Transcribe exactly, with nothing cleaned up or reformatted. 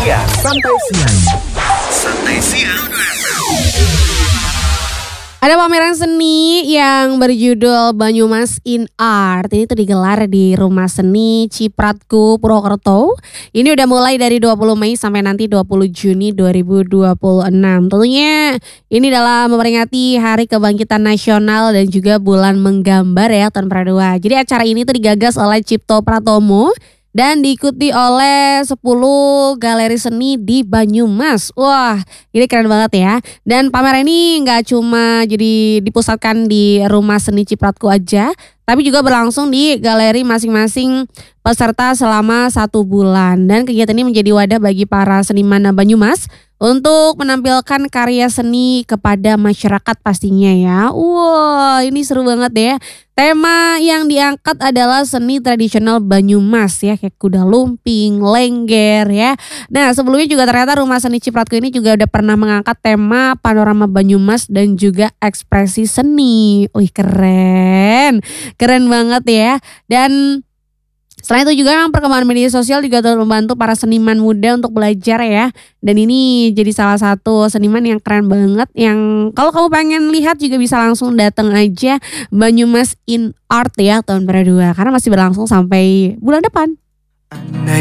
Ya, santai siang. Santai siang. Ada pameran seni yang berjudul Banyumas in Art. Ini tuh digelar di Rumah Seni Cipratku, Purwokerto. Ini udah mulai dari dua puluh Mei sampai nanti dua puluh Juni dua ribu dua puluh enam. Tentunya ini dalam memperingati Hari Kebangkitan Nasional dan juga bulan menggambar ya tahun dua. Jadi acara ini tuh digagas oleh Cipto Pratomo dan diikuti oleh sepuluh galeri seni di Banyumas. Wah, ini keren banget ya. Dan pameran ini nggak cuma jadi dipusatkan di Rumah Seni Cipratku aja, tapi juga berlangsung di galeri masing-masing peserta selama satu bulan. Dan kegiatan ini menjadi wadah bagi para seniman Banyumas untuk menampilkan karya seni kepada masyarakat pastinya ya. Wah, ini seru banget ya. Tema yang diangkat adalah seni tradisional Banyumas ya, kayak kuda lumping, lengger ya. Nah, sebelumnya juga ternyata Rumah Seni Cipratku ini juga udah pernah mengangkat tema panorama Banyumas dan juga ekspresi seni. Wih, keren. Keren banget ya. Dan selain itu juga memang perkembangan media sosial juga turut membantu para seniman muda untuk belajar ya. Dan ini jadi salah satu seniman yang keren banget, yang kalau kamu pengen lihat juga bisa langsung datang aja Banyumas in Art ya tahun dua karena masih berlangsung sampai bulan depan.